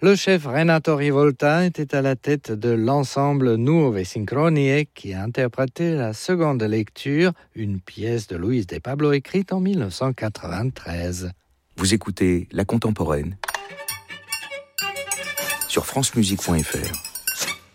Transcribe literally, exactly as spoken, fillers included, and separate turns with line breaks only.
Le chef Renato Rivolta était à la tête de l'ensemble Nuove Sincronie qui a interprété la seconde lecture, une pièce de Luis de Pablo écrite en dix-neuf cent quatre-vingt-treize.
Vous écoutez La Contemporaine sur francemusique point f r.